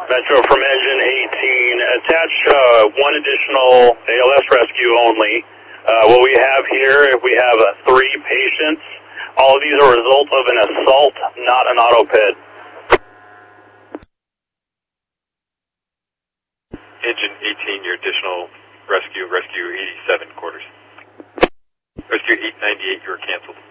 Metro from Engine 18. Attach one additional ALS rescue only. What we have here, we have 3 patients. All of these are a result of an assault, not an auto pit. Engine 18, your additional rescue 87 quarters. Rescue 898, you were canceled.